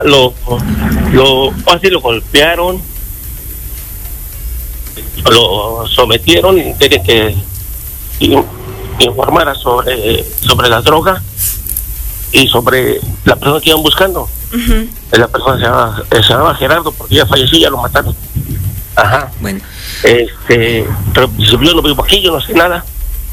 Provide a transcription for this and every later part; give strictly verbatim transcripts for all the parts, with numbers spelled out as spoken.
lo, lo, así lo golpearon, lo sometieron y tiene que informar sobre, sobre la droga y sobre la persona que iban buscando. Uh-huh. La persona se llama, se llama Gerardo, porque ya falleció, ya lo mataron. Ajá. Bueno. Este, pero yo no vivo aquí, yo no sé nada.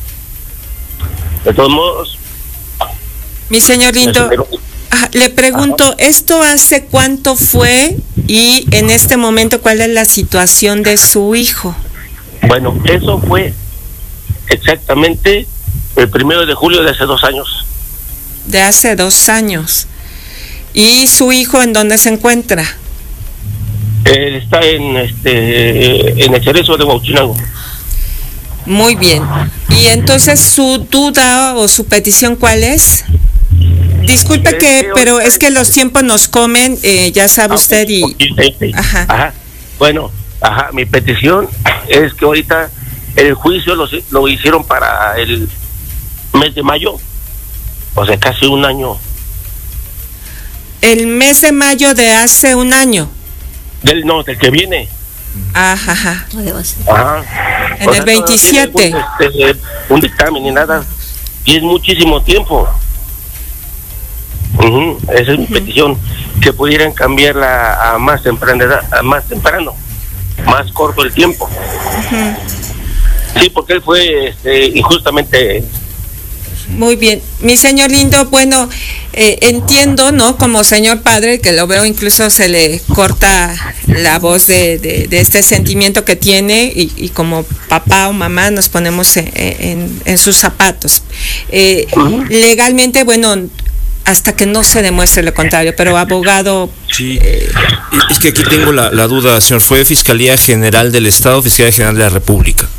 De todos modos. Mi señor Lindo, le pregunto, ajá, ¿esto hace cuánto fue y en este momento cuál es la situación de su hijo? Bueno, eso fue exactamente el primero de julio de hace dos años. De hace dos años. ¿Y su hijo en dónde se encuentra? Él está en este en el Cerezo de Huachinango. Muy bien. ¿Y entonces su duda o su petición cuál es? Disculpe eh, que, pero es que los tiempos nos comen, eh, ya sabe usted y... Ajá. Ajá. Bueno, ajá, mi petición es que ahorita el juicio lo, lo hicieron para el mes de mayo, o sea, casi un año. El mes de mayo de hace un año. Del, no, del que viene. Ajá, ajá. Ajá. En o el sea, veintisiete. No este, un dictamen ni nada. Y es muchísimo tiempo. Uh-huh. Esa es mi uh-huh. petición. Que pudieran cambiarla a más temprana, a más temprano. Más corto el tiempo. Uh-huh. Sí, porque él fue este, injustamente... Muy bien, mi señor Lindo, bueno, eh, entiendo, ¿no? Como señor padre, que lo veo, incluso se le corta la voz de, de, de este sentimiento que tiene y, y como papá o mamá nos ponemos en, en, en sus zapatos. Eh, uh-huh. Legalmente, bueno, hasta que no se demuestre lo contrario, pero abogado... Sí, eh, es que aquí tengo la, la duda, señor, ¿fue Fiscalía General del Estado o Fiscalía General de la República?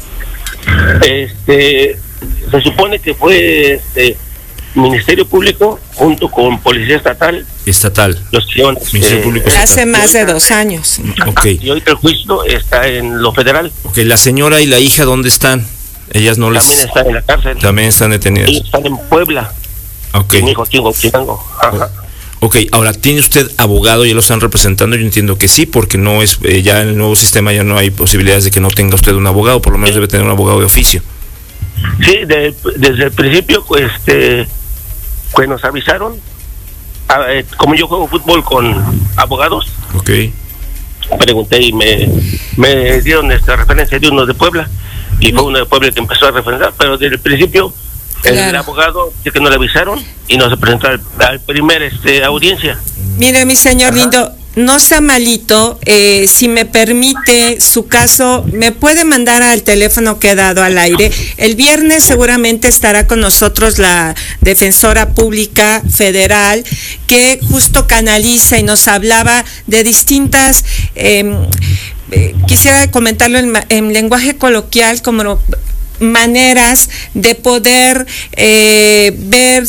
Este... Se supone que fue este Ministerio Público junto con Policía Estatal. Estatal. Los que Ministerio eh, Público hace más ahorita, de dos años. Okay. Y ahorita el juicio está en lo federal. Okay, la señora y la hija, ¿dónde están? Ellas no les... También están en la cárcel. También están detenidas. Ellos están en Puebla. Okay. Mi hijo aquí en Huachinango. Ajá. Ok, ahora, ¿tiene usted abogado? ¿Ya lo están representando? Yo entiendo que sí, porque no es eh, ya en el nuevo sistema ya no hay posibilidades de que no tenga usted un abogado, por lo menos debe tener un abogado de oficio. Sí, de, desde el principio, pues, este, pues nos avisaron, a, eh, como yo juego fútbol con abogados, okay, pregunté y me, me dieron esta referencia de uno de Puebla, y fue uno de Puebla que empezó a referenciar, pero desde el principio, claro, el abogado dice que no le avisaron y no se presentó al, al primer este, audiencia. Mire, mi señor Ajá. Lindo, no sea malito, eh, si me permite su caso, me puede mandar al teléfono que he dado al aire. El viernes seguramente estará con nosotros la defensora pública federal que justo canaliza y nos hablaba de distintas, eh, eh, quisiera comentarlo en, en lenguaje coloquial, como maneras de poder eh, ver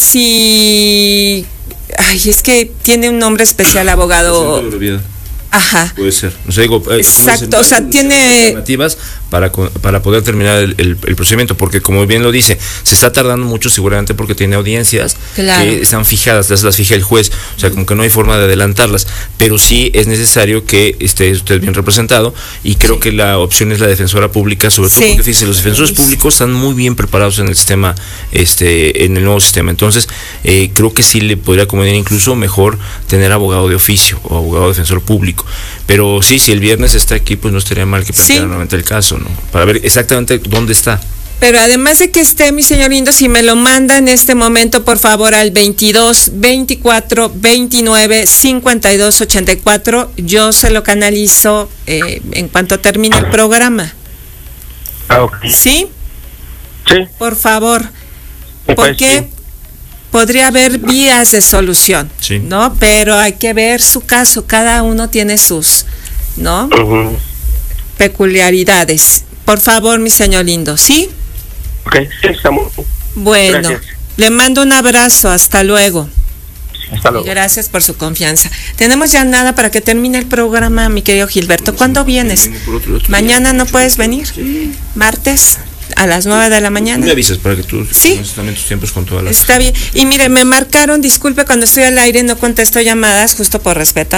si... Ay, es que tiene un nombre especial, abogado. Ajá. Puede ser. O sea, digo, exacto, o sea, tiene alternativas para, para poder terminar el, el, el procedimiento, porque como bien lo dice, se está tardando mucho seguramente porque tiene audiencias, claro, que están fijadas, las, las fija el juez, o sea, como que no hay forma de adelantarlas, pero sí es necesario que esté usted bien representado y creo sí. que la opción es la defensora pública, sobre todo sí. porque fíjese, los defensores públicos están muy bien preparados en el sistema, este, en el nuevo sistema, entonces eh, creo que sí le podría convenir incluso mejor tener abogado de oficio o abogado defensor público. Pero sí, si el viernes está aquí, pues no estaría mal que planteara sí. nuevamente el caso, ¿no? Para ver exactamente dónde está. Pero además de que esté, mi señor Lindo, si me lo manda en este momento, por favor, al veintidós, veinticuatro, veintinueve, cincuenta y dos, ochenta y cuatro, yo se lo canalizo eh, en cuanto termine el programa. Ah, okay. ¿Sí? Sí. Por favor. Porque podría haber vías de solución, sí. ¿no? Pero hay que ver su caso, cada uno tiene sus, ¿no? Uh-huh. peculiaridades. Por favor, mi señor Lindo, ¿sí? Ok, sí, estamos. Bueno, gracias. Le mando un abrazo, hasta luego. Hasta luego. Y gracias por su confianza. Tenemos ya nada para que termine el programa, mi querido Gilberto. ¿Cuándo vienes? ¿Mañana no puedes venir? Sí. ¿Martes? A las nueve de la mañana. Me avisas para que tú sí. también tus tiempos con todas las... Está bien. Y mire, me marcaron, disculpe, cuando estoy al aire no contesto llamadas, justo por respeto